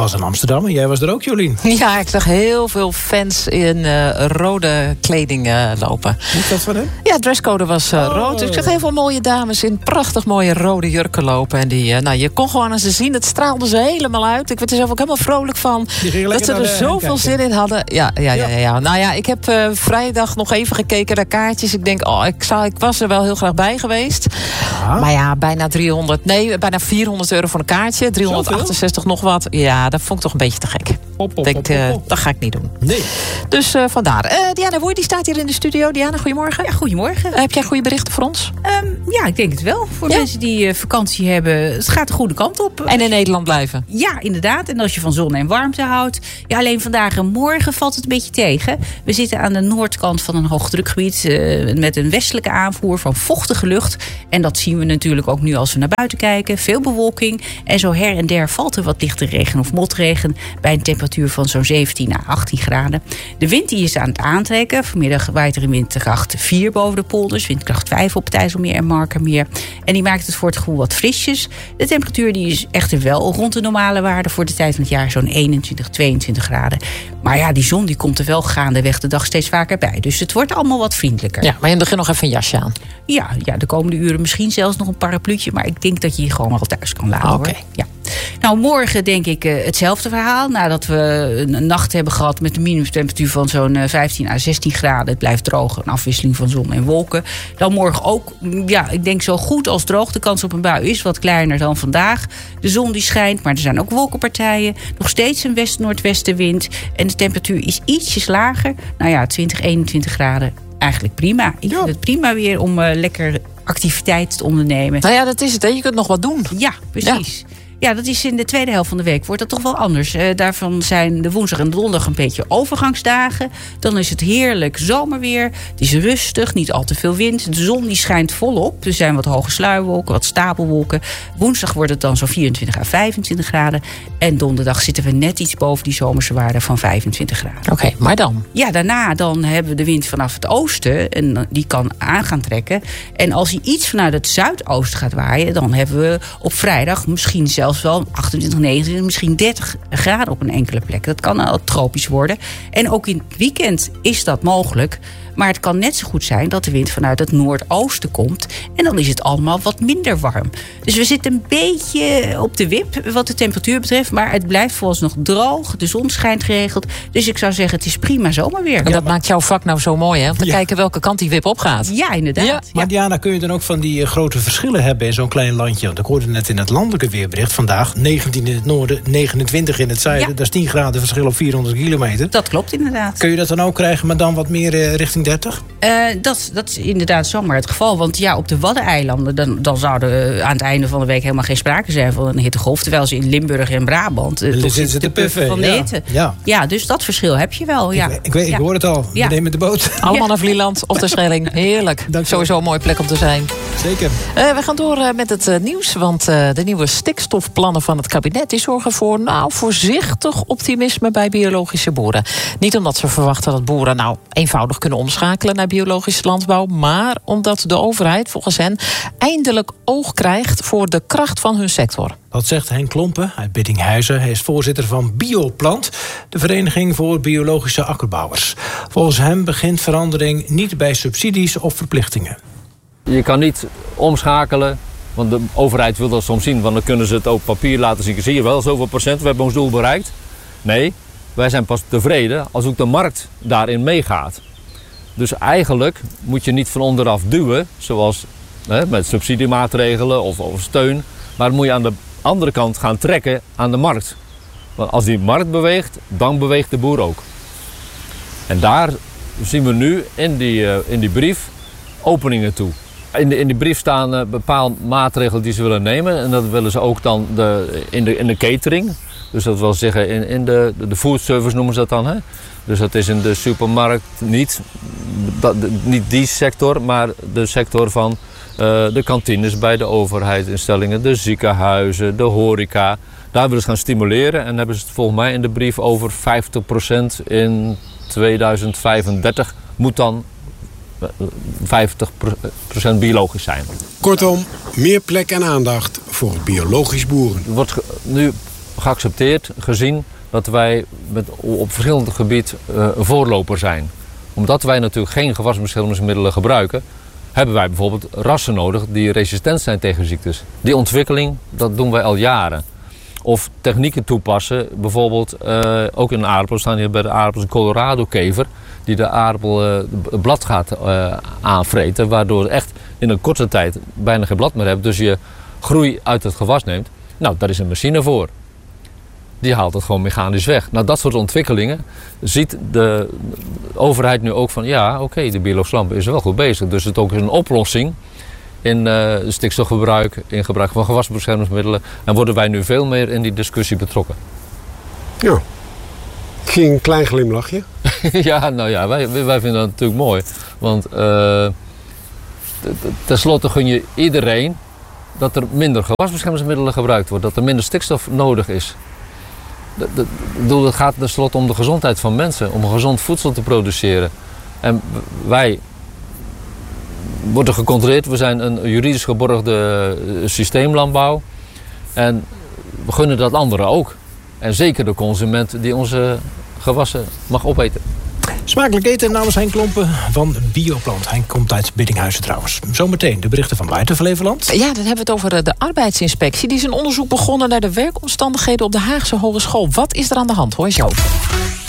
was in Amsterdam en jij was er ook, Jolien. Ja, ik zag heel veel fans in rode kleding lopen. Moet dat van hem? Ja, dresscode was rood. Dus ik zag heel veel mooie dames in prachtig mooie rode jurken lopen. En je kon gewoon aan ze zien, het straalde ze helemaal uit. Ik werd er zelf ook helemaal vrolijk van. Dat ze er zoveel zin in hadden. Ja. Nou ja, ik heb vrijdag nog even gekeken naar kaartjes. Ik denk, ik was er wel heel graag bij geweest. Ja. Maar ja, bijna €400 voor een kaartje. 368 nog wat. Ja, dat vond ik toch een beetje te gek. Dat ga ik niet doen. Nee. Dus vandaar. Diana Woei, die staat hier in de studio. Diana, goedemorgen. Ja, goedemorgen. Heb jij goede berichten voor ons? Ja, ik denk het wel. Voor mensen die vakantie hebben, het gaat de goede kant op. En in Nederland blijven? Ja, inderdaad. En als je van zon en warmte houdt. Ja, alleen vandaag en morgen valt het een beetje tegen. We zitten aan de noordkant van een hoogdrukgebied met een westelijke aanvoer van vochtige lucht. En dat zien we natuurlijk ook nu als we naar buiten kijken. Veel bewolking. En zo her en der valt er wat lichte regen of motregen bij een temperatuur van zo'n 17 à 18 graden. De wind die is aan het aantrekken. Vanmiddag waait er in windkracht 4 boven de polders. Windkracht 5 op het IJsselmeer en Markermeer. En die maakt het voor het gevoel wat frisjes. De temperatuur die is echter wel rond de normale waarde voor de tijd van het jaar. Zo'n 21, 22 graden. Maar ja, die zon die komt er wel gaandeweg de dag steeds vaker bij. Dus het wordt allemaal wat vriendelijker. Ja, maar je begint nog even een jasje aan. Ja, de komende uren misschien zelfs nog een parapluutje. Maar ik denk dat je gewoon wel thuis kan laten. Oké. Ja. Nou, morgen denk ik hetzelfde verhaal. Nadat we een nacht hebben gehad met een minimumtemperatuur van zo'n 15 à 16 graden. Het blijft droog, een afwisseling van zon en wolken. Dan morgen ook, ik denk zo goed als droog. De kans op een bui is wat kleiner dan vandaag. De zon die schijnt, maar er zijn ook wolkenpartijen. Nog steeds een west-noordwestenwind. En de temperatuur is ietsjes lager. 20, 21 graden. Eigenlijk prima. Ik vind het prima weer om lekker activiteit te ondernemen. Nou ja, dat is het. Hè? Je kunt nog wat doen. Ja, precies. Ja, dat is in de tweede helft van de week. Wordt dat toch wel anders. Daarvan zijn de woensdag en de donderdag een beetje overgangsdagen. Dan is het heerlijk zomerweer. Het is rustig, niet al te veel wind. De zon die schijnt volop. Er zijn wat hoge sluierwolken, wat stapelwolken. Woensdag wordt het dan zo'n 24 à 25 graden. En donderdag zitten we net iets boven die zomerse waarde van 25 graden. Oké, maar dan? Ja, daarna dan hebben we de wind vanaf het oosten. En die kan aan gaan trekken. En als hij iets vanuit het zuidoosten gaat waaien, dan hebben we op vrijdag misschien zelfs wel 28, 29, misschien 30 graden op een enkele plek. Dat kan al tropisch worden. En ook in het weekend is dat mogelijk. Maar het kan net zo goed zijn dat de wind vanuit het noordoosten komt. En dan is het allemaal wat minder warm. Dus we zitten een beetje op de wip wat de temperatuur betreft. Maar het blijft vooralsnog droog. De zon schijnt geregeld. Dus ik zou zeggen, het is prima zomerweer. En dat maakt jouw vak nou zo mooi, hè? Om te kijken welke kant die wip opgaat. Ja, inderdaad. Ja. Maar Diana, kun je dan ook van die grote verschillen hebben in zo'n klein landje? Want ik hoorde net in het landelijke weerbericht vandaag 19 in het noorden, 29 in het zuiden. Dat is 10 graden verschil op 400 kilometer. Dat klopt inderdaad. Kun je dat dan ook krijgen, maar dan wat meer richting 30? Dat is inderdaad zomaar het geval. Want op de Waddeneilanden dan zou er aan het einde van de week helemaal geen sprake zijn van een hittegolf. Terwijl ze in Limburg en Brabant toch zitten te puffen van de hitte. Ja, dus dat verschil heb je wel. Ja. Ik hoor het al. We nemen de boot. Allemaal naar Vlieland of de Schelling. Heerlijk. Sowieso een mooie plek om te zijn. Zeker. We gaan door met het nieuws. Want de nieuwe stikstofplannen van het kabinet die zorgen voor voorzichtig optimisme bij biologische boeren. Niet omdat ze verwachten dat boeren eenvoudig kunnen omschakelen naar biologische landbouw, maar omdat de overheid volgens hen eindelijk oog krijgt voor de kracht van hun sector. Dat zegt Henk Klompen uit Biddinghuizen. Hij is voorzitter van Bioplant, de vereniging voor biologische akkerbouwers. Volgens hem begint verandering niet bij subsidies of verplichtingen. Je kan niet omschakelen, want de overheid wil dat soms zien, want dan kunnen ze het op papier laten zien. Zie je wel, zoveel procent, we hebben ons doel bereikt. Nee, wij zijn pas tevreden als ook de markt daarin meegaat. Dus eigenlijk moet je niet van onderaf duwen, zoals met subsidiemaatregelen of steun. Maar dan moet je aan de andere kant gaan trekken aan de markt. Want als die markt beweegt, dan beweegt de boer ook. En daar zien we nu in die brief openingen toe. In die brief staan bepaalde maatregelen die ze willen nemen. En dat willen ze ook dan in de catering. Dus dat wil zeggen in de food service noemen ze dat dan. Hè? Dus dat is in de supermarkt niet die sector, maar de sector van de kantines bij de overheidsinstellingen, de ziekenhuizen, de horeca. Daar willen ze gaan stimuleren en hebben ze het volgens mij in de brief over 50% in 2035 moet dan 50% biologisch zijn. Kortom, meer plek en aandacht voor biologisch boeren. Er wordt nu geaccepteerd, gezien dat wij op verschillende gebieden een voorloper zijn. Omdat wij natuurlijk geen gewasbeschermingsmiddelen gebruiken, hebben wij bijvoorbeeld rassen nodig die resistent zijn tegen ziektes. Die ontwikkeling, dat doen wij al jaren. Of technieken toepassen, bijvoorbeeld ook in een aardappel staan hier bij de aardappels een Colorado-kever die de aardappel het blad gaat aanvreten, waardoor echt in een korte tijd bijna geen blad meer hebt, dus je groei uit het gewas neemt. Nou, daar is een machine voor. Die haalt het gewoon mechanisch weg. Nou, dat soort ontwikkelingen ziet de overheid nu ook van, ja, oké, de biologische landbouw is wel goed bezig. Dus het ook is een oplossing in stikstofgebruik, in gebruik van gewasbeschermingsmiddelen. En worden wij nu veel meer in die discussie betrokken. Ja, ik zie een klein glimlachje. Ja, nou ja, wij vinden dat natuurlijk mooi. Want tenslotte gun je iedereen dat er minder gewasbeschermingsmiddelen gebruikt wordt. Dat er minder stikstof nodig is. Het gaat tenslotte om de gezondheid van mensen. Om gezond voedsel te produceren. En wij worden gecontroleerd. We zijn een juridisch geborgde systeemlandbouw. En we gunnen dat anderen ook. En zeker de consument die onze gewassen mag opeten. Smakelijk eten namens Henk Klompen van Bioplant. Henk komt uit Biddinghuizen trouwens. Zometeen de berichten van buiten Flevoland. Ja, dan hebben we het over de arbeidsinspectie. Die is een onderzoek begonnen naar de werkomstandigheden op de Haagse Hogeschool. Wat is er aan de hand? Hoor je zo.